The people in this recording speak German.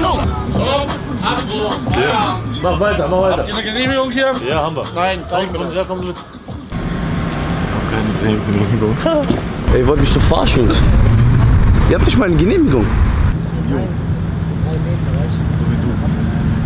Ja. Mach weiter, mach weiter. Habt ihr eine Genehmigung hier? Ja, haben wir. Nein, zeig mir Ja, komm mit. Keine Genehmigung. Ey, ihr wollt mich doch verarschen, Jungs. Ihr habt nicht mal eine Genehmigung. Nein.